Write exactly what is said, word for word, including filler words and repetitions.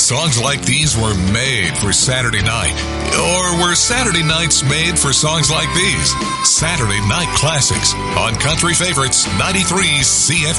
songs like these were made for Saturday night? Or were Saturday nights made for songs like these? Saturday Night Classics on Country Favorites ninety-three C F.